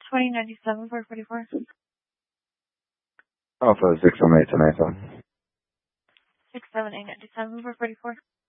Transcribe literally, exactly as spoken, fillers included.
twenty ninety-seven four forty-four. Alpha six one eight ten eight. six seven eight ninety-seven four forty-four.